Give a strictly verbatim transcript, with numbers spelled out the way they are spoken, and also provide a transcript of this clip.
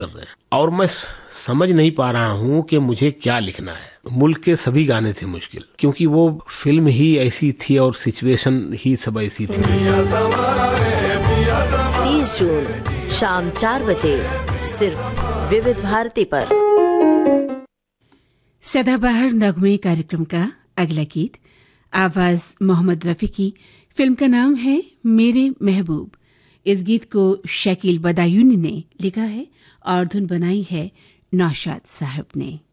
कर रहे हैं और मैं समझ नहीं पा रहा हूँ कि मुझे क्या लिखना है। मुल्क के सभी गाने थे मुश्किल, क्योंकि वो फिल्म ही ऐसी थी और सिचुएशन ही सब ऐसी थी। तीस जून शाम चार बजे सिर्फ विविध भारती पर। सदाबहार नगमे कार्यक्रम का अगला गीत आवाज मोहम्मद रफी की। फिल्म का नाम है मेरे महबूब। इस गीत को शकील बदायूनी ने लिखा है और धुन बनाई है नौशाद साहब ने।